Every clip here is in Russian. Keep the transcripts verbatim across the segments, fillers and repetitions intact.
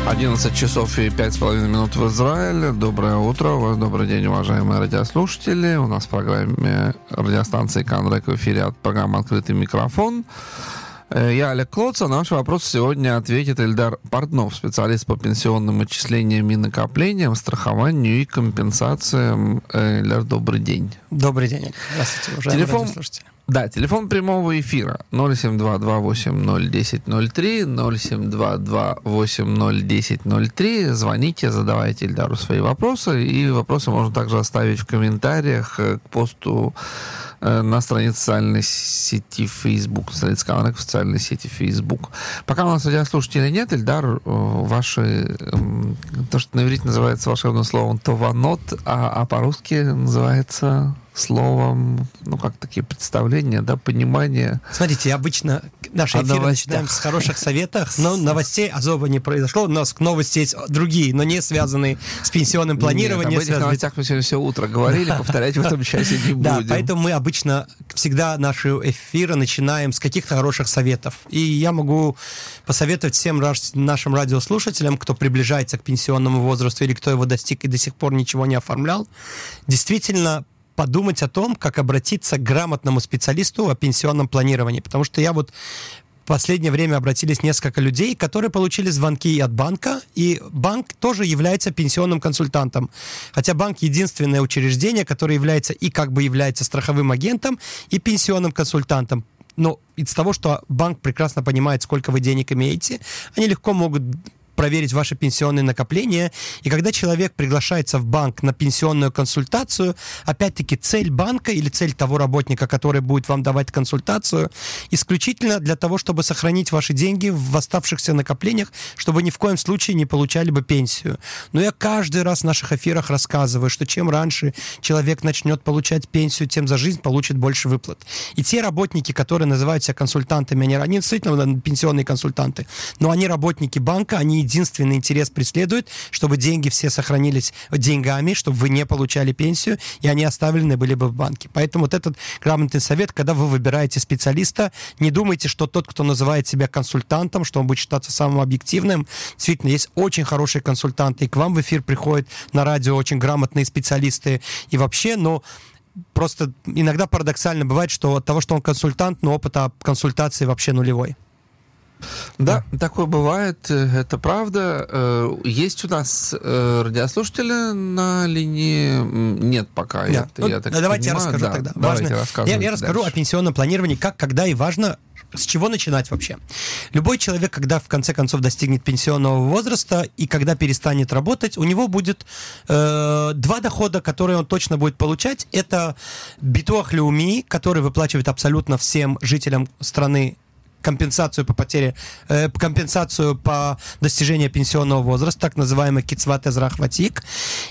одиннадцать часов и пять с половиной минут в Израиле. Доброе утро, у вас добрый день, уважаемые радиослушатели. У нас в программе радиостанции «Канрек» в эфире от программы «Открытый микрофон». Я Олег Клоц, а на наш вопрос сегодня ответит Эльдар Портнов, специалист по пенсионным отчислениям и накоплениям, страхованию и компенсациям. Эльдар, добрый день. Добрый день. Здравствуйте, уважаемые Телефон... радиослушатели. Да, телефон прямого эфира ноль семь два два восемь ноль десять ноль три, ноль семь два два восемь ноль десять ноль три. Звоните, задавайте Эльдару свои вопросы, и вопросы можно также оставить в комментариях к посту на странице социальной сети Facebook, страница Канрек в социальной сети Facebook. Пока у нас радиослушателей нет, Эльдар, ваши, то, что на иврите называется волшебным словом «тованот», а, а по-русски называется словом, ну, как такие представления, да, понимание. Смотрите, я обычно наши эфиры начинаем с хороших советов, но новостей особо не произошло. У нас новости есть другие, но не связанные с пенсионным планированием. Нет, об этих новостях мы сегодня все утро говорили, повторять в этом часе не будем. Да, поэтому мы обычно всегда наши эфиры начинаем с каких-то хороших советов. И я могу посоветовать всем нашим радиослушателям, кто приближается к пенсионному возрасту или кто его достиг и до сих пор ничего не оформлял, действительно подумать о том, как обратиться к грамотному специалисту о пенсионном планировании. Потому что я вот в последнее время обратились несколько людей, которые получили звонки от банка, и банк тоже является пенсионным консультантом. Хотя банк единственное учреждение, которое является и как бы является страховым агентом, и пенсионным консультантом. Но из того, что банк прекрасно понимает, сколько вы денег имеете, они легко могут проверить ваши пенсионные накопления. И когда человек приглашается в банк на пенсионную консультацию, опять-таки цель банка или цель того работника, который будет вам давать консультацию, исключительно для того, чтобы сохранить ваши деньги в оставшихся накоплениях, чтобы ни в коем случае не получали бы пенсию. Но я каждый раз в наших эфирах рассказываю, что чем раньше человек начнет получать пенсию, тем за жизнь получит больше выплат. И те работники, которые называют себя консультантами, они, они действительно пенсионные консультанты, но они работники банка, они единственный интерес преследуют, чтобы деньги все сохранились деньгами, чтобы вы не получали пенсию, и они оставлены были бы в банке. Поэтому вот этот грамотный совет, когда вы выбираете специалиста, не думайте, что тот, кто называет себя консультантом, что он будет считаться самым объективным. Действительно, есть очень хорошие консультанты, и к вам в эфир приходят на радио очень грамотные специалисты, и вообще, но просто иногда парадоксально бывает, что от того, что он консультант, но опыта консультации вообще нулевой. Да, да, такое бывает, это правда. Есть у нас радиослушатели на линии? Нет пока. Да. Я, ну, я так давайте понимаю. я расскажу да, тогда. Давайте Важно. Я, я расскажу дальше о пенсионном планировании, как, когда и важно, с чего начинать вообще. Любой человек, когда в конце концов достигнет пенсионного возраста и когда перестанет работать, у него будет э, два дохода, которые он точно будет получать. Это битуах леуми, который выплачивает абсолютно всем жителям страны компенсацию по потере, э, компенсацию по достижению пенсионного возраста, так называемый кицват эзрах ватик.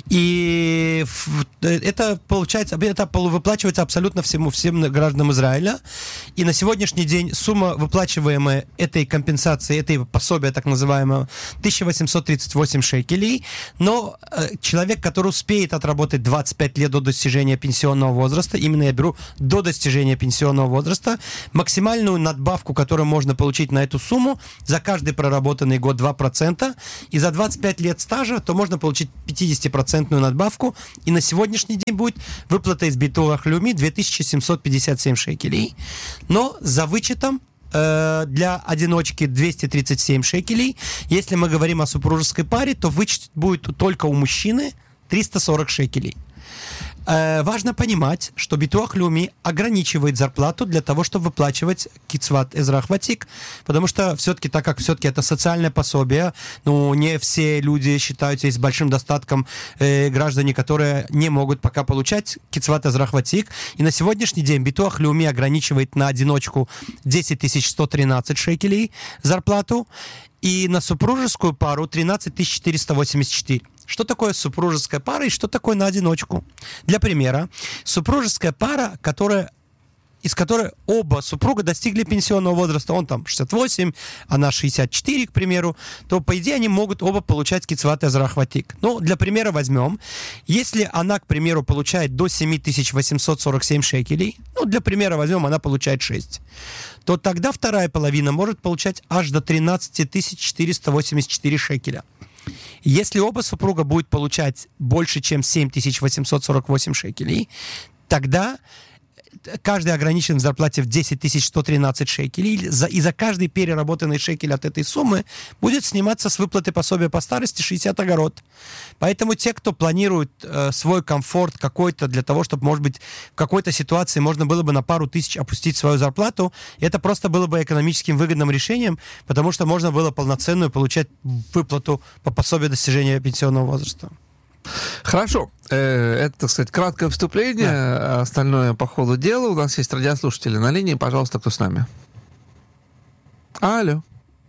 И это получается, это выплачивается абсолютно всему, всем гражданам Израиля. И на сегодняшний день сумма, выплачиваемая этой компенсации, этой пособия, так называемого, тысяча восемьсот тридцать восемь шекелей. Но э, человек, который успеет отработать двадцать пять лет до достижения пенсионного возраста, именно я беру до достижения пенсионного возраста, максимальную надбавку, которую можно получить на эту сумму за каждый проработанный год два процента, и за двадцать пять лет стажа, то можно получить пятидесятипроцентную надбавку, и на сегодняшний день будет выплата из битуах леуми две тысячи семьсот пятьдесят семь шекелей, но за вычетом э, для одиночки двести тридцать семь шекелей. Если мы говорим о супружеской паре, то вычет будет только у мужчины триста сорок шекелей. Э, важно понимать, что битуах леуми ограничивает зарплату для того, чтобы выплачивать кицват эзрах ватик, потому что все-таки, так как все-таки это социальное пособие, ну, не все люди считаются есть большим достатком э, граждане, которые не могут пока получать кицват эзрах ватик, и на сегодняшний день битуах леуми ограничивает на одиночку десять тысяч сто тринадцать шекелей зарплату, и на супружескую пару тринадцать тысяч четыреста восемьдесят четыре. Что такое супружеская пара и что такое на одиночку? Для примера, супружеская пара, которая, из которой оба супруга достигли пенсионного возраста, он там шестьдесят восемь, она шестьдесят четыре, к примеру, то, по идее, они могут оба получать кицват эзрах ватик. Ну, для примера возьмем, если она, к примеру, получает до семь тысяч восемьсот сорок семь шекелей, ну, для примера возьмем, она получает шесть, то тогда вторая половина может получать аж до тринадцать тысяч четыреста восемьдесят четыре шекеля. Если оба супруга будут получать больше, чем семь тысяч восемьсот сорок восемь шекелей, тогда каждый ограничен в зарплате в десять тысяч сто тринадцать шекелей, и за, и за каждый переработанный шекель от этой суммы будет сниматься с выплаты пособия по старости шестьдесят огород. Поэтому те, кто планирует э, свой комфорт какой-то для того, чтобы, может быть, в какой-то ситуации можно было бы на пару тысяч опустить свою зарплату, это просто было бы экономическим выгодным решением, потому что можно было полноценную получать выплату по пособию достижения пенсионного возраста. Хорошо. Это, так сказать, краткое вступление. Да. Остальное по ходу дела. У нас есть радиослушатели на линии. Пожалуйста, кто с нами? Алло.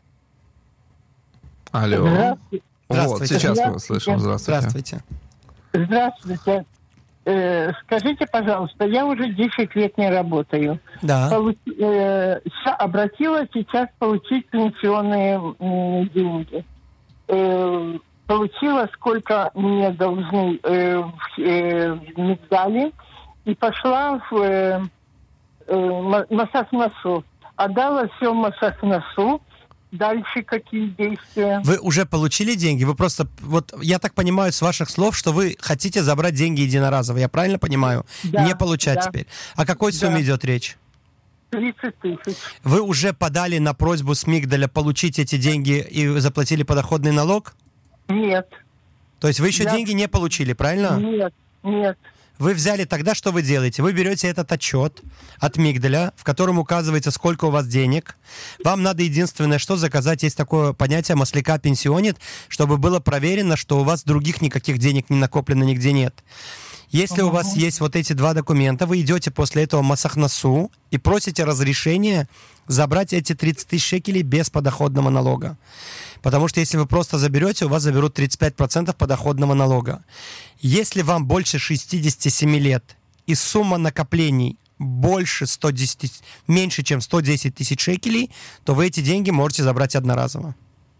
Алло. Здравствуйте. Вот, сейчас Здравствуйте. мы вас слышим. Здравствуйте. Здравствуйте. Здравствуйте. Э, скажите, пожалуйста, я уже десять лет не работаю. Да. Получ... Э, обратилась сейчас получить пенсионные м, деньги. Э, получила, сколько мне должны э, в, э, в Мигдале, и пошла в э, э, Масахнасу. Отдала все в Масахнасу. Дальше какие действия? Вы уже получили деньги? Вы просто... Вот я так понимаю с ваших слов, что вы хотите забрать деньги единоразово. Я правильно понимаю? Да, Не получать да. теперь. О какой сумме Да. идет речь? тридцать тысяч. Вы уже подали на просьбу с Мигдаля получить эти деньги и заплатили подоходный налог? Нет. То есть вы еще Да. деньги не получили, правильно? Нет. Нет. Вы взяли тогда, что вы делаете? Вы берете этот отчет от Мигдаля, в котором указывается, сколько у вас денег. Вам надо единственное, что заказать. Есть такое понятие «масляка пенсионит», чтобы было проверено, что у вас других никаких денег не накоплено, нигде нет. Если uh-huh. у вас есть вот эти два документа, вы идете после этого в Масахнасу и просите разрешения забрать эти тридцать тысяч шекелей без подоходного налога. Потому что если вы просто заберете, у вас заберут тридцать пять процентов подоходного налога. Если вам больше шестидесяти семи лет и сумма накоплений больше ста десяти, меньше, чем сто десять тысяч шекелей, то вы эти деньги можете забрать одноразово.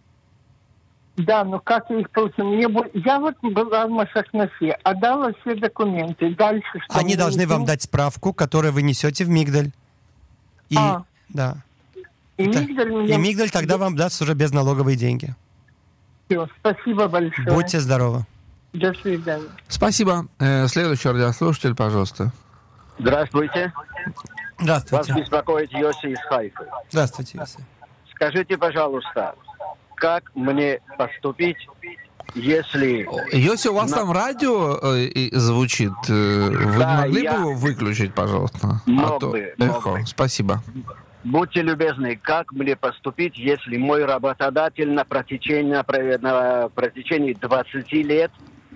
Да, но как я их получил? Мне... Я вот была в Масахнасе, отдала все документы. Дальше что? Они должны вам дать справку, которую вы несете в Мигдаль. И, а. да. И, И, Мигдаль, та... меня... и Мигдаль тогда вам даст уже безналоговые деньги. Все, спасибо большое. Будьте здоровы. До свидания. Спасибо. Э, Следующий радиослушатель, пожалуйста. Здравствуйте. Здравствуйте. Вас беспокоит Йоси из Хайфы. Здравствуйте, Йоси. Скажите, пожалуйста, как мне поступить, если... Йоси, у вас На... там радио э, и звучит. Вы Да, не могли я... бы его выключить, пожалуйста? Мог а то бы, эхо. мог бы. Спасибо. Будьте любезны, как мне поступить, если мой работодатель на протяжении, на протяжении двадцати лет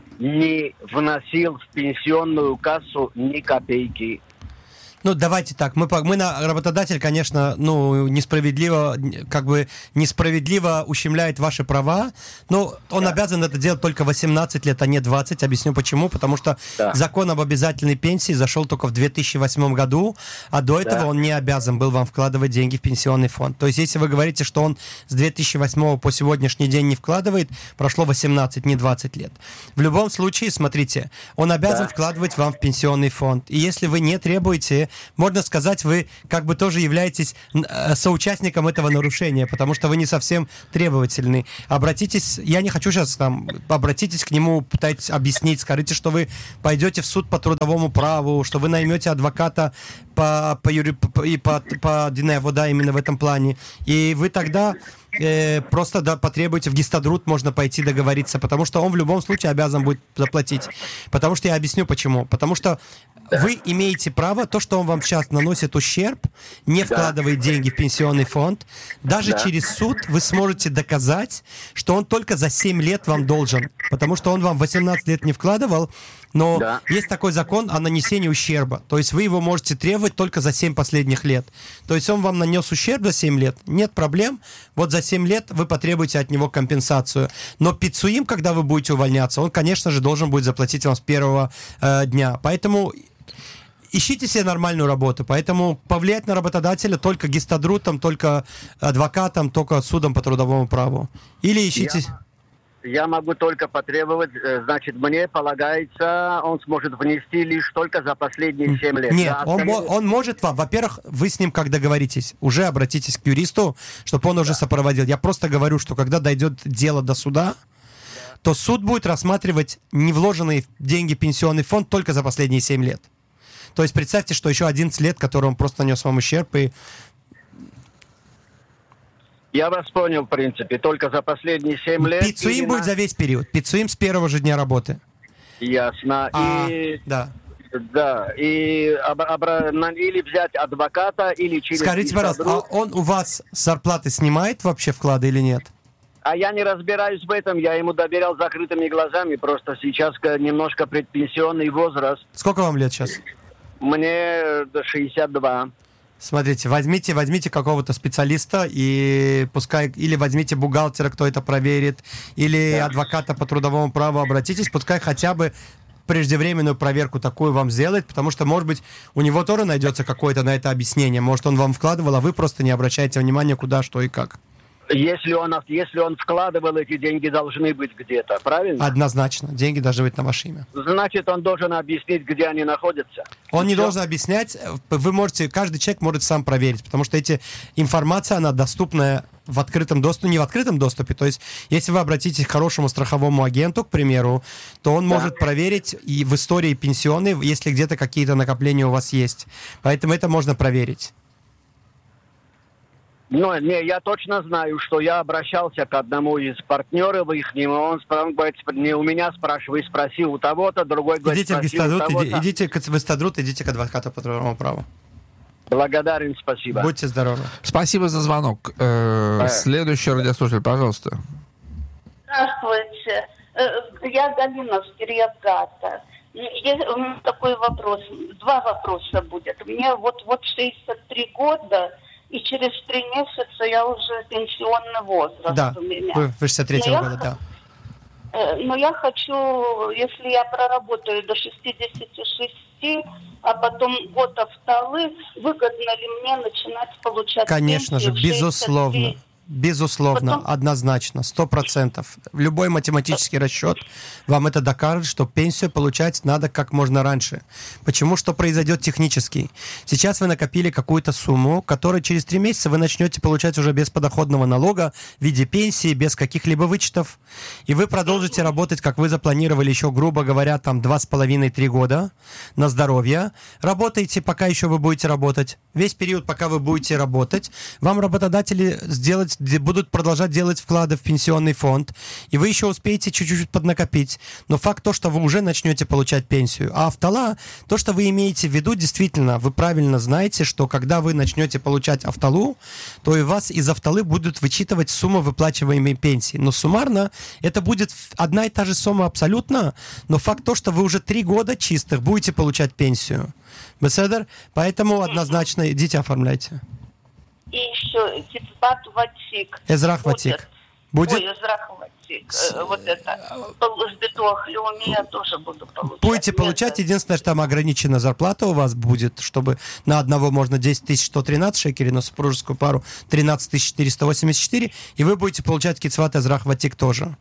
не вносил в пенсионную кассу ни копейки? Ну, давайте так. Мы, мы на работодатель, конечно, ну, несправедливо, как бы несправедливо ущемляет ваши права, но он да. обязан это делать только восемнадцать лет, а не двадцать. Объясню почему. Потому что да. закон об обязательной пенсии зашел только в две тысячи восьмом году, а до этого да. он не обязан был вам вкладывать деньги в пенсионный фонд. То есть, если вы говорите, что он с две тысячи восьмого по сегодняшний день не вкладывает, прошло восемнадцать, не двадцать лет. В любом случае, смотрите, он обязан да. вкладывать вам в пенсионный фонд. И если вы не требуете, можно сказать, вы как бы тоже являетесь соучастником этого нарушения, потому что вы не совсем требовательны. Обратитесь, я не хочу сейчас там, обратитесь к нему, пытайтесь объяснить, скажите, что вы пойдете в суд по трудовому праву, что вы наймете адвоката по, по, по, по, по Диневу, да, именно в этом плане. И вы тогда... Э, просто да, потребуете, в Гистадрут можно пойти договориться, потому что он в любом случае обязан будет заплатить. Потому что я объясню почему. Потому что вы имеете право, то, что он вам сейчас наносит ущерб, не вкладывает деньги в пенсионный фонд, даже да. через суд вы сможете доказать, что он только за семь лет вам должен. Потому что он вам восемнадцать лет не вкладывал, но да. есть такой закон о нанесении ущерба. То есть вы его можете требовать только за семь последних лет. То есть он вам нанес ущерб за семь лет, нет проблем. Вот за семь лет вы потребуете от него компенсацию. Но пиццуим, когда вы будете увольняться, он, конечно же, должен будет заплатить вам с первого э, дня. Поэтому ищите себе нормальную работу. Поэтому повлиять на работодателя только гистадрутом, только адвокатом, только судом по трудовому праву. Или ищите... Я... Я могу только потребовать, значит, мне полагается, он сможет внести лишь только за последние семь лет. Нет, да, он, остальные... он может вам, во-первых, вы с ним как договоритесь, уже обратитесь к юристу, чтобы он да. уже сопроводил. Я просто говорю, что когда дойдет дело до суда, то суд будет рассматривать не вложенные деньги в пенсионный фонд только за последние семь лет. То есть представьте, что еще одиннадцать лет, которые он просто нанес вам ущерб, и... Я вас понял, в принципе, только за последние семь лет... Пиццуим будет за весь период. Пиццуим с первого же дня работы. Ясно. А, и... да. Да, и обра... обра- или взять адвоката, или через... Скажите, пожалуйста, а он у вас с зарплаты снимает вообще вклады или нет? А я не разбираюсь в этом, я ему доверял закрытыми глазами, просто сейчас немножко предпенсионный возраст. Сколько вам лет сейчас? Мне шестьдесят два. Смотрите, возьмите, возьмите какого-то специалиста и пускай, или возьмите бухгалтера, кто это проверит, или Да. адвоката по трудовому праву, обратитесь, пускай хотя бы преждевременную проверку такую вам сделает, потому что, может быть, у него тоже найдется какое-то на это объяснение. Может, он вам вкладывал, а вы просто не обращаете внимания, куда, что и как. Если он, если он вкладывал, эти деньги должны быть где-то, правильно? Однозначно. Деньги должны быть на ваше имя. Значит, он должен объяснить, где они находятся. Он не Всё. должен объяснять, вы можете, каждый человек может сам проверить, потому что эти информация, она доступная в открытом доступе, не в открытом доступе, то есть если вы обратитесь к хорошему страховому агенту, к примеру, то он Да. может проверить и в истории пенсионной, если где-то какие-то накопления у вас есть. Поэтому это можно проверить. Но не, я точно знаю, что я обращался к одному из партнеров их, он спрашивает, не у меня спрашивает, спросил у того-то, другой говорит, Идите в спросил у Гистадрут, того-то. иди- идите к- в Гистадрут, идите к адвокату по трудовому праву. Благодарен, спасибо. Будьте здоровы. Спасибо за звонок. Э, Да. Следующий радиослушатель, пожалуйста. Здравствуйте. Э, Я Галина с Кирьятката. Есть у меня такой вопрос. Два вопроса будет. Мне вот, вот шестьдесят три года, и через три месяца я уже пенсионный возраст Да, у меня. вы шестьдесят третьего Но я года, да. Э, Но я хочу, если я проработаю до шестидесяти шести, а потом год автолы, выгодно ли мне начинать получать Конечно же, пенсию в безусловно. шестьдесят три? Безусловно, Потом- однозначно, сто процентов. Любой математический расчет вам это докажет, что пенсию получать надо как можно раньше. Почему? Что произойдет технически? Сейчас вы накопили какую-то сумму, которую через три месяца вы начнете получать уже без подоходного налога в виде пенсии, без каких-либо вычетов. И вы продолжите работать, как вы запланировали еще, грубо говоря, там два с половиной-три года на здоровье. Работаете, пока еще вы будете работать. Весь период, пока вы будете работать, вам работодатели сделать, будут продолжать делать вклады в пенсионный фонд, и вы еще успеете чуть-чуть поднакопить. Но факт то, что вы уже начнете получать пенсию. А автола, то, что вы имеете в виду, действительно, вы правильно знаете, что когда вы начнете получать автолу, то и вас из автолы будут вычитывать сумму выплачиваемой пенсии. Но суммарно это будет одна и та же сумма абсолютно, но факт то, что вы уже три года чистых будете получать пенсию. Беседер? Поэтому однозначно идите оформляйте. И еще Кицбат Ватик. Эзрах Ватик. Будет? Ой, Эзрах Ватик. Э, Вот это. С Битох Леуми я тоже буду получать. Будете получать, Это- единственное, что там ограниченная зарплата у вас будет, чтобы на одного можно десять тысяч сто тринадцать шекелей, на супружескую пару тринадцать тысяч четыреста восемьдесят четыре, и вы будете получать кицват Эзрах Ватик тоже.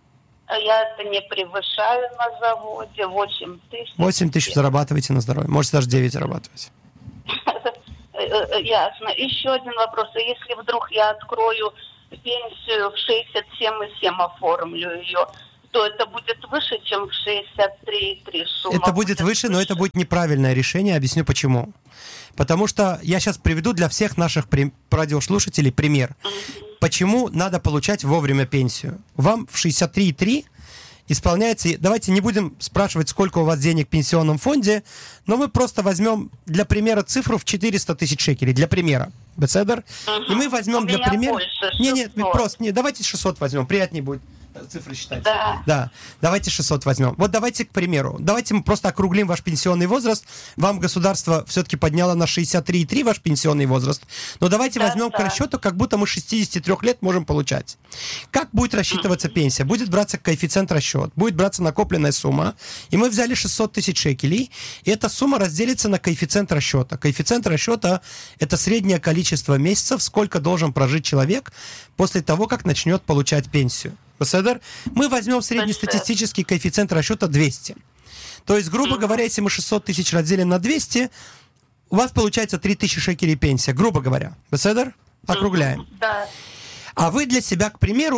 Я это не превышаю на заводе. восемь тысяч. восемь тысяч зарабатываете на здоровье, можете даже девять зарабатывать. Э, э, Ясно. Еще один вопрос. А если вдруг я открою пенсию в шестьдесят семь и семь, оформлю ее, то это будет выше, чем в шестьдесят три и три сумма? Это будет выше, но это будет неправильное решение. Объясню почему. Потому что я сейчас приведу для всех наших при- радиослушателей пример. Почему надо получать вовремя пенсию? Вам в шестьдесят три и три исполняется... Давайте не будем спрашивать, сколько у вас денег в пенсионном фонде, но мы просто возьмем для примера цифру в четыреста тысяч шекелей. Для примера. Беседер? И мы возьмем У для меня примера... больше, Не, нет, шестьсот. просто... Не, давайте шестьсот возьмем, приятнее будет цифры считать. Да. Да, давайте шестьсот возьмем. Вот давайте, к примеру, давайте мы просто округлим ваш пенсионный возраст. Вам государство все-таки подняло на шестьдесят три и три ваш пенсионный возраст. Но давайте Да, возьмем да. к расчету, как будто мы с шестидесяти трёх лет можем получать. Как будет рассчитываться пенсия? Будет браться коэффициент расчет, будет браться накопленная сумма, и мы взяли шестьсот тысяч шекелей, и эта сумма разделится на коэффициент расчета. Коэффициент расчета – это среднее количество месяцев, сколько должен прожить человек после того, как начнет получать пенсию. Беседер? Мы возьмем среднестатистический коэффициент расчета двести. То есть, грубо говоря, если мы шестьсот тысяч разделим на двести, у вас получается три тысячи шекелей пенсия, грубо говоря. Беседер? Округляем. Да. А вы для себя, к примеру,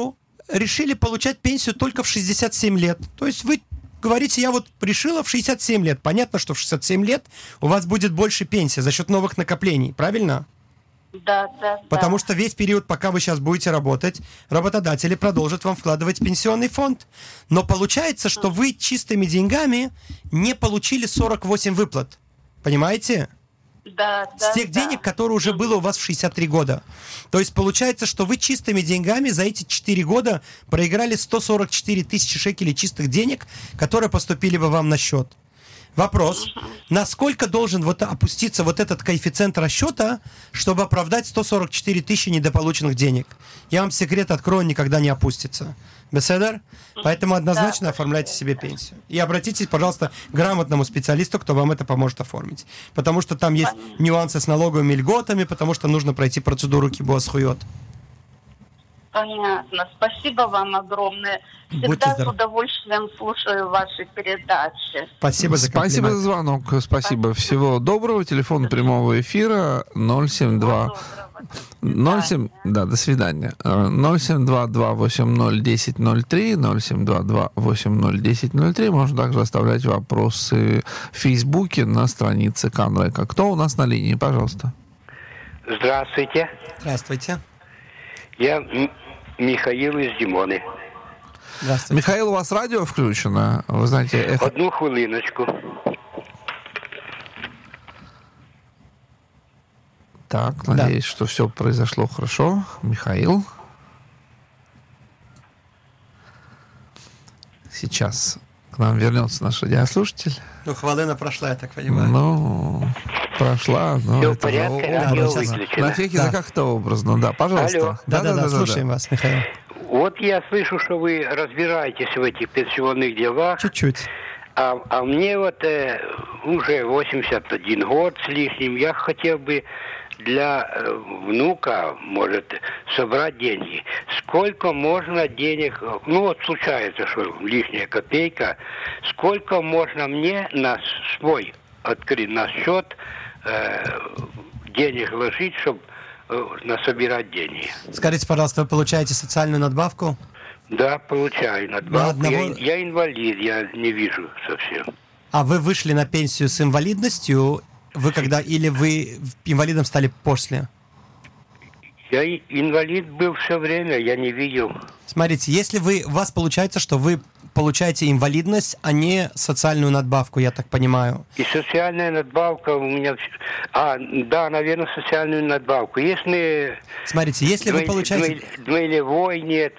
решили получать пенсию только в шестьдесят семь лет. То есть вы говорите, я вот решила в шестьдесят семь лет. Понятно, что в шестьдесят семь лет у вас будет больше пенсии за счет новых накоплений, правильно? Да, да, Потому да. что весь период, пока вы сейчас будете работать, работодатели продолжат вам вкладывать в пенсионный фонд. Но получается, что вы чистыми деньгами не получили сорок восемь выплат. Понимаете? Да, да, С тех да. денег, которые уже было у вас в шестьдесят три года. То есть получается, что вы чистыми деньгами за эти четыре года проиграли сто сорок четыре тысячи шекелей чистых денег, которые поступили бы вам на счет. Вопрос, насколько должен вот опуститься вот этот коэффициент расчета, чтобы оправдать сто сорок четыре тысячи недополученных денег? Я вам секрет открою, никогда не опустится. Беседер? Поэтому однозначно Да. оформляйте себе пенсию. И обратитесь, пожалуйста, к грамотному специалисту, кто вам это поможет оформить. Потому что там есть Понятно. нюансы с налоговыми льготами, потому что нужно пройти процедуру кибуасхуйот. Понятно. Спасибо вам огромное. Будьте Всегда с здоровы. удовольствием слушаю ваши передачи. Спасибо за Спасибо комплимент. за звонок. Спасибо. Всего доброго. Телефон прямого эфира ноль семь два ноль семь, да, до свидания. ноль семь два два восемь ноль десять ноль три, ноль семь два два восемь ноль десять ноль три. Можно также оставлять вопросы в Фейсбуке на странице Канрека. Кто у нас на линии, пожалуйста? Здравствуйте. Здравствуйте. Я М- Михаил из Димоны. Здравствуйте. Михаил, у вас радио включено? Вы знаете, эхо... Одну хвилиночку. Так, надеюсь, что все произошло хорошо. Михаил. Сейчас к нам вернется наш радиослушатель. Ну, хвалына прошла, я так понимаю. Ну, прошла. Но Всё в это порядке, же радио образно. выключено. На всех Да. языках это образно. Да, пожалуйста. Алло. Да-да-да, слушаем вас, Михаил. Вот я слышу, что вы разбираетесь в этих пенсионных делах, Чуть-чуть. а, а мне вот э, уже восемьдесят один год с лишним. Я хотел бы для э, внука, может, собрать деньги. Сколько можно денег, ну вот случается, что лишняя копейка, сколько можно мне на свой открыть, на счет э, денег ложить, чтобы э, насобирать деньги? Скажите, пожалуйста, вы получаете социальную надбавку? Да, получаю надбавку. одного- Я, я инвалид, я не вижу совсем. А вы вышли на пенсию с инвалидностью, вы когда, или вы инвалидом стали после? Я и- инвалид был все время, я не видел. Смотрите, если вы, у вас получается, что вы получаете инвалидность, а не социальную надбавку, я так понимаю. И социальная надбавка у меня... вс- А, да, наверное, социальную надбавку. Если... Смотрите, если вы дмой- получаете... дмой- Дмойлевой нет,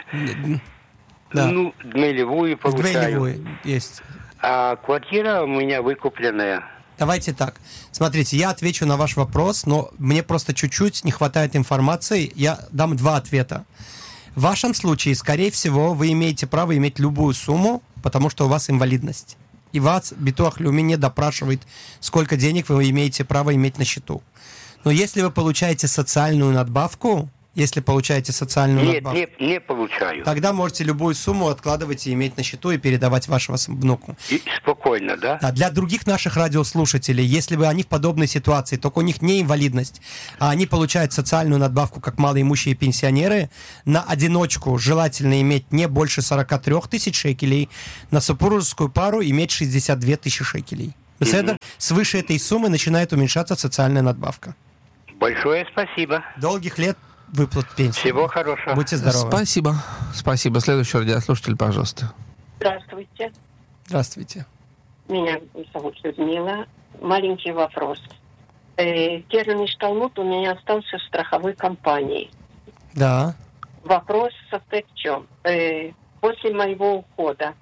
Да. ну, дмойлевую получаю. Двойлевой есть. А квартира у меня выкупленная. Давайте так. Смотрите, я отвечу на ваш вопрос, но мне просто чуть-чуть не хватает информации. Я дам два ответа. В вашем случае, скорее всего, вы имеете право иметь любую сумму, потому что у вас инвалидность. И вас Битуах Леуми не допрашивает, сколько денег вы имеете право иметь на счету. Но если вы получаете социальную надбавку, если получаете социальную Нет, надбавку, не, не получаю. тогда можете любую сумму откладывать и иметь на счету и передавать вашему внуку. И спокойно, да? Да, для других наших радиослушателей, если бы они в подобной ситуации, только у них не инвалидность, а они получают социальную надбавку, как малоимущие пенсионеры, на одиночку желательно иметь не больше сорок три тысяч шекелей, на супружескую пару иметь шестьдесят две тысячи шекелей. Беседа, свыше этой суммы начинает уменьшаться социальная надбавка. Большое спасибо. Долгих лет выплат пенсии. Всего хорошего. Будьте здоровы. Спасибо. Спасибо. Следующий радиослушатель, пожалуйста. Здравствуйте. Здравствуйте. Меня зовут Людмила. Маленький вопрос. Э, Керенный Шталмут у меня остался в страховой компании. Да. Вопрос состоит в чем? Э, после моего ухода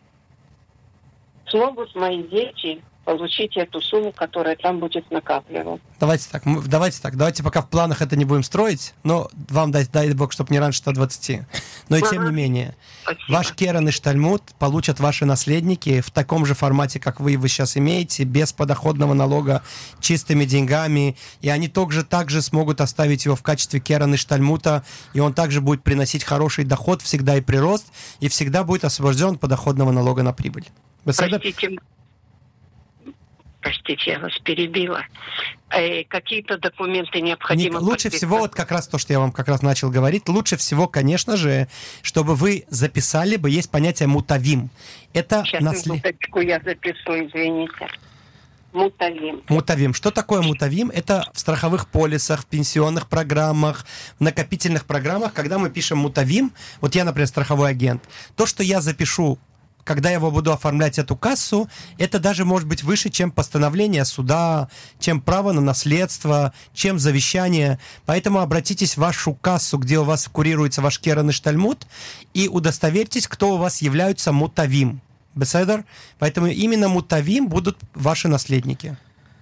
смогут мои дети получить эту сумму, которая там будет накапливаться? Давайте так, мы- давайте так, давайте пока в планах это не будем строить, но вам дай, дай бог, чтобы не раньше ста двадцати. Но и тем не менее, Спасибо. ваш Керен и Штальмут получат ваши наследники в таком же формате, как вы его сейчас имеете, без подоходного налога, чистыми деньгами, и они также, также смогут оставить его в качестве Керен и Штальмута, и он также будет приносить хороший доход всегда и прирост, и всегда будет освобожден от подоходного налога на прибыль. Беседа? Простите, простите, я вас перебила. Э, какие-то документы необходимо... Не, лучше подписать. всего, вот как раз то, что я вам как раз начал говорить, лучше всего, конечно же, чтобы вы записали бы, есть понятие мутавим. Это Сейчас, наслед... минуточку, я запишу, извините. Мутавим. Мутавим. Что такое мутавим? Это в страховых полисах, в пенсионных программах, в накопительных программах, когда мы пишем мутавим, вот я, например, страховой агент, то, что я запишу, когда я его буду оформлять эту кассу, это даже может быть выше, чем постановление суда, чем право на наследство, чем завещание. Поэтому обратитесь в вашу кассу, где у вас курируется ваш Керен Иштальмут, и удостоверьтесь, кто у вас являются мутавим. Беседер? Поэтому именно мутавим будут ваши наследники.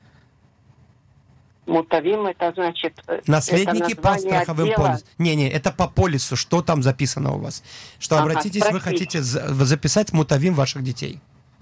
Мутавим, это значит... Наследники это по страховым отдела. полисам. Не-не, это по полису, что там записано у вас. Что Ага, обратитесь, вы спросите. хотите за- записать мутавим ваших детей.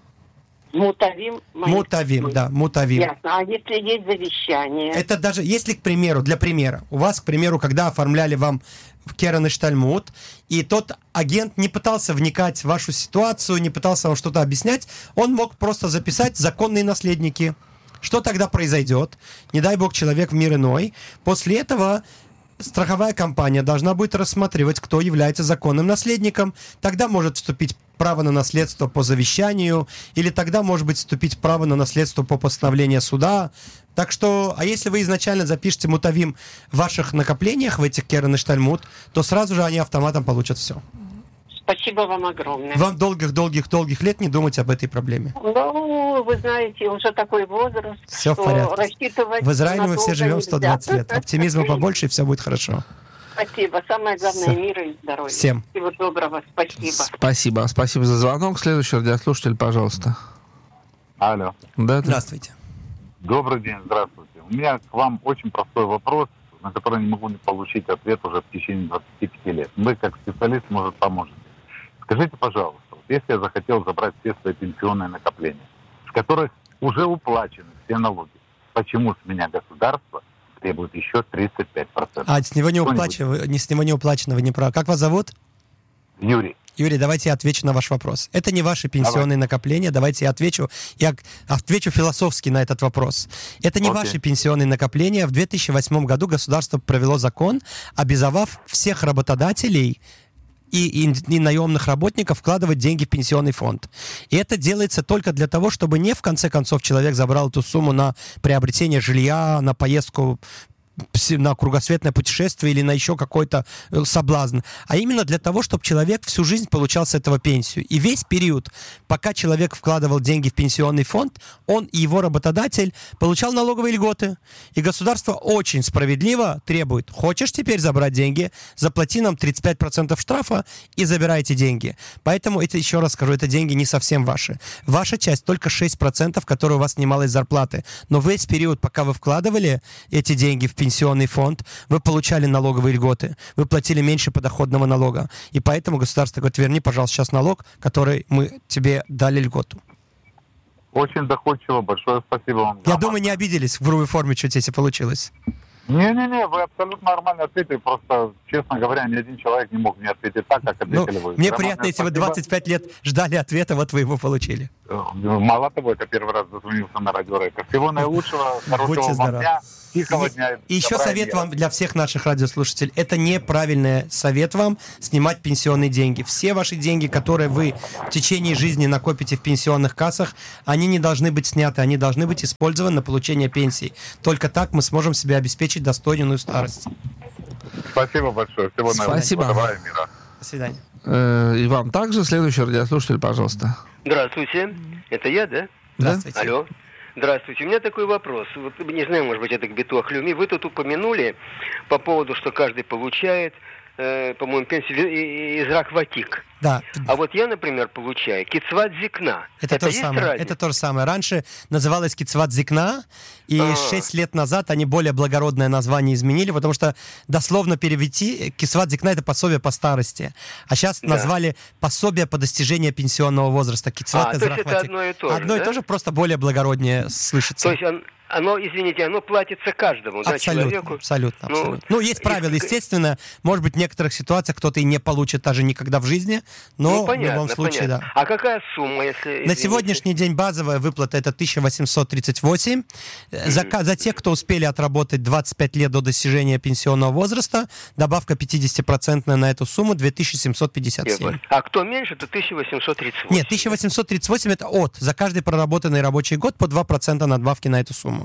Мутавим. моих Мутавим, детей. да, мутавим. Ясно. А если есть завещание? Это даже, если, к примеру, для примера, у вас, к примеру, когда оформляли вам Керен Иштальмут, и тот агент не пытался вникать в вашу ситуацию, не пытался вам что-то объяснять, он мог просто записать законные наследники. Что тогда произойдет? Не дай бог, человек в мир иной. После этого страховая компания должна будет рассматривать, кто является законным наследником. Тогда может вступить право на наследство по завещанию, или тогда может быть вступить право на наследство по постановлению суда. Так что, а если вы изначально запишете мутавим в ваших накоплениях, в этих Керен Иштальмут, то сразу же они автоматом получат все. Спасибо вам огромное. Вам долгих-долгих-долгих лет не думать об этой проблеме. Ну, вы знаете, уже такой возраст, Все в что порядке. рассчитывать В Израиле мы надолго все живем сто двадцать нельзя. лет. Оптимизма побольше, и все будет хорошо. Спасибо. Самое главное, Всё. мира и здоровья. Всем. Всего доброго. Спасибо. Спасибо. Спасибо за звонок. Следующий радиослушатель, пожалуйста. Алло. Да, да. Здравствуйте. Добрый день, здравствуйте. У меня к вам очень простой вопрос, на который не могу не получить ответ уже в течение двадцати пяти лет. Вы, как специалист, может, поможете. Скажите, пожалуйста, вот если я захотел забрать все свои пенсионные накопления, с которых уже уплачены все налоги, почему с меня государство требует еще тридцать пять процентов? А с него не Кто-нибудь? уплачено, не с него не уплачено, вы не правы. Как вас зовут? Юрий. Юрий, давайте я отвечу на ваш вопрос. Это не ваши пенсионные накопления. Давайте я отвечу. Я отвечу философски на этот вопрос. Это не Окей. ваши пенсионные накопления. В две тысячи восьмом году государство провело закон, обязав всех работодателей и, и, и наемных работников вкладывать деньги в пенсионный фонд. И это делается только для того, чтобы не в конце концов человек забрал эту сумму на приобретение жилья, на поездку на кругосветное путешествие или на еще какой-то соблазн, а именно для того, чтобы человек всю жизнь получал с этого пенсию. И весь период, пока человек вкладывал деньги в пенсионный фонд, он и его работодатель получал налоговые льготы. И государство очень справедливо требует: хочешь теперь забрать деньги, заплати нам тридцать пять процентов штрафа и забирайте деньги. Поэтому, это еще раз скажу, это деньги не совсем ваши. Ваша часть только шесть процентов, которые у вас снималась с зарплаты. Но весь период, пока вы вкладывали эти деньги в пенсионный фонд, вы получали налоговые льготы, вы платили меньше подоходного налога. И поэтому государство говорит: верни, пожалуйста, сейчас налог, который мы тебе дали льготу. Очень доходчиво, большое спасибо вам. Я думаю, не обиделись в грубой форме, что тебе получилось. Не-не-не, вы абсолютно нормально ответили, просто, честно говоря, ни один человек не мог мне ответить так, как Ну, ответили вы. мне Роман, приятно, если вы спасибо. двадцать пять лет ждали ответа, вот вы его получили. Мало того, это первый раз дозвонился на радио Рейка. Всего наилучшего, хорошего Будьте вам здоровы. дня, тихого И, дня. и еще добра совет мира. вам для всех наших радиослушателей. Это неправильный совет вам снимать пенсионные деньги. Все ваши деньги, которые вы в течение жизни накопите в пенсионных кассах, они не должны быть сняты, они должны быть использованы на получение пенсии. Только так мы сможем себе обеспечить достойную старость. Спасибо большое. Всего Спасибо. наилучшего. Добра мира. До свидания. Э, И вам также. Следующий радиослушатель, пожалуйста. Здравствуйте. Это я, да? Здравствуйте. Алло. Здравствуйте. У меня такой вопрос. Вот, не знаю, может быть, это к Битуах Люми. Вы тут упомянули по поводу, что каждый получает, э, по-моему, пенсию из Рахватик. Да. А вот я, например, получаю кицват зикна. Это, то же есть самое. разница? Это то же самое. Раньше называлось кицват зикна, и А. шесть лет назад они более благородное название изменили, потому что дословно перевести кицват зикна — это пособие по старости. А сейчас Да. назвали пособие по достижению пенсионного возраста. Кицват А, то есть это эзрах-ватик. одно и то же, Одно и да? то же, просто более благороднее слышится. То есть он- оно, извините, оно платится каждому, да, Абсолютно, человеку? абсолютно, Ну, абсолютно. Ну, есть и- правила, естественно. Может быть, в некоторых ситуациях кто-то и не получит даже никогда в жизни но ну, понятно, в любом случае, понятно. да. А какая сумма, если... На извините? сегодняшний день базовая выплата это тысяча восемьсот тридцать восемь. Mm-hmm. За, за тех, кто успели отработать двадцать пять лет до достижения пенсионного возраста, добавка пятьдесят процентов на эту сумму две тысячи семьсот пятьдесят семь. А кто меньше, то тысяча восемьсот тридцать восемь. Нет, тысяча восемьсот тридцать восемь это от. За каждый проработанный рабочий год по два процента надбавки на эту сумму.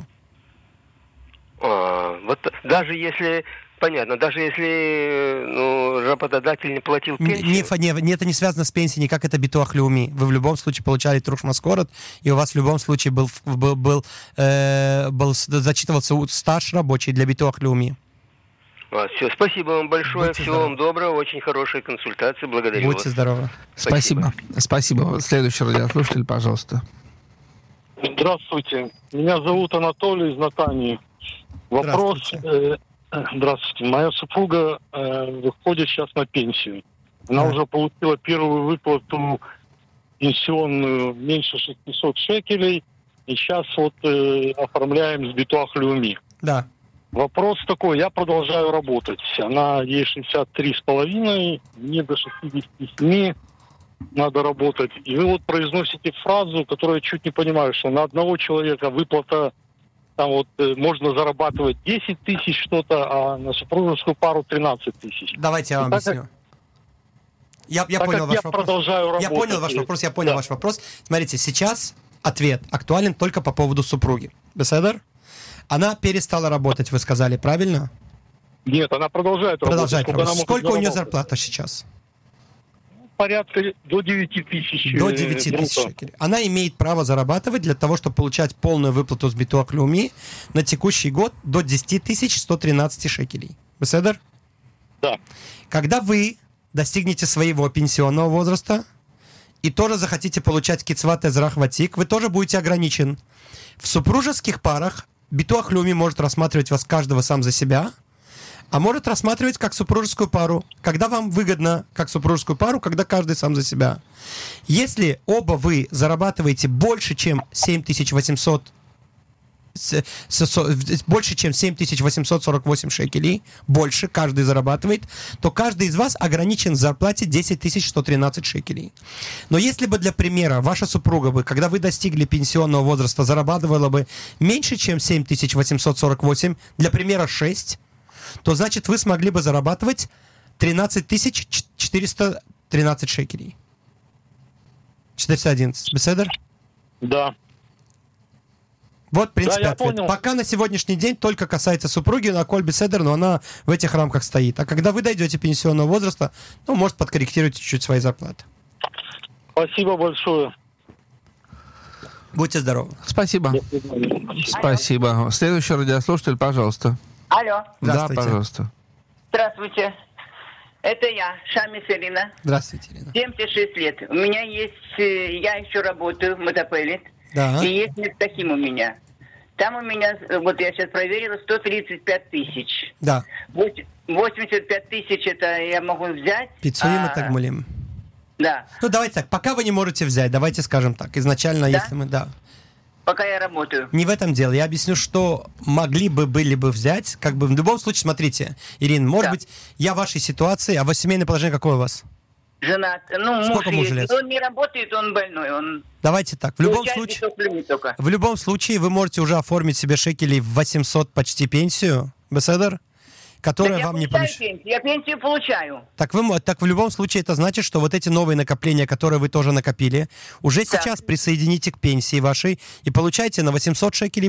А, вот даже если... Понятно, даже если ну, работодатель не платил пенсию... Не, не, не, это не связано с пенсией, никак это битуах леуми. Вы в любом случае получали трушмаскорот, и у вас в любом случае был, был, был, э, был зачитывался стаж рабочий для битуах леуми. А, все, спасибо вам большое, Будьте всего здоровы. вам доброго, очень хорошая консультация, благодарю Будьте вас. здоровы. Спасибо. Спасибо. Следующий радиослушатель, пожалуйста. Здравствуйте. Меня зовут Анатолий из Натании. Вопрос. Здравствуйте. Э, здравствуйте. Моя супруга э, выходит сейчас на пенсию. Она Да. уже получила первую выплату пенсионную меньше шестьсот шекелей. И сейчас вот э, оформляем с битуах леуми. Да. Вопрос такой. Я продолжаю работать. Она ей шестьдесят три с половиной, мне до шестидесяти семи надо работать. И вы вот произносите фразу, которую я чуть не понимаю, что на одного человека выплата там вот э, можно зарабатывать десять тысяч что-то, а на супружескую пару тринадцать тысяч. Давайте я вам И так объясню. Я, я так понял как ваш я вопрос. продолжаю Я работать. понял ваш вопрос, я понял Да. ваш вопрос. Смотрите, сейчас ответ актуален только по поводу супруги. Беседер? Она перестала работать, вы сказали, правильно? Нет, она продолжает Продолжает работать. работать. Сколько, Сколько у нее зарплата? зарплата сейчас? Порядка до девяти тысяч. До э, девяти тысяч брутто. шекелей. Она имеет право зарабатывать для того, чтобы получать полную выплату с битуах леуми на текущий год до десять тысяч сто тринадцать шекелей. Беседер? Да. Когда вы достигнете своего пенсионного возраста и тоже захотите получать кицват эзрах ватик, вы тоже будете ограничен. В супружеских парах битуах леуми может рассматривать вас каждого сам за себя, а может рассматривать как супружескую пару, когда вам выгодно, как супружескую пару, когда каждый сам за себя. Если оба вы зарабатываете больше, чем семь тысяч восемьсот с- с- больше, чем семь тысяч восемьсот сорок восемь шекелей, больше каждый зарабатывает, то каждый из вас ограничен в зарплате десять тысяч сто тринадцать шекелей. Но если бы, для примера, ваша супруга бы, когда вы достигли пенсионного возраста, зарабатывала бы меньше, чем семь тысяч восемьсот сорок восемь, для примера шесть, то значит вы смогли бы зарабатывать тринадцать тысяч четыреста тринадцать шекелей. четыреста одиннадцать. Беседер? Да. Вот, в принципе, Да, я ответ. понял. Пока на сегодняшний день только касается супруги, на Коль Беседер, но она в этих рамках стоит. А когда вы дойдете пенсионного возраста, ну, может, подкорректируйте чуть-чуть свои зарплаты. Спасибо большое. Будьте здоровы. Спасибо. Спасибо. Следующий радиослушатель, пожалуйста. Алло, Да, Здравствуйте. пожалуйста. здравствуйте. Это я, Шами Селина, Здравствуйте, Ирина. семьдесят шесть лет. У меня есть, э, я еще работаю в Мотопеллет, Да. и есть Мектахим у меня. Там у меня, э, вот я сейчас проверила, сто тридцать пять тысяч. Да. Вось- восемьдесят пять тысяч это я могу взять. Пиццуим а, и Тагмулим. Да, Ну, давайте так, пока вы не можете взять, давайте скажем так. Изначально, Да? если мы, да. пока я работаю. Не в этом дело. Я объясню, что могли бы, были бы взять. Как бы в любом случае, смотрите, Ирина, может Да. быть, я в вашей ситуации, а ваше семейное положение какое у вас? Женат. Ну, Сколько муж мужу есть. лет? Он не работает, он больной. Он Давайте так, в любом получает случае... биток люми только. В любом случае, вы можете уже оформить себе шекелей в восемьсот почти пенсию, Беседер, которая Так вам я не получаю помешает. пенсию, я пенсию получаю. Так, вы, мо- так в любом случае это значит, что вот эти новые накопления, которые вы тоже накопили, уже Так. сейчас присоедините к пенсии вашей и получайте на восемьсот шекелей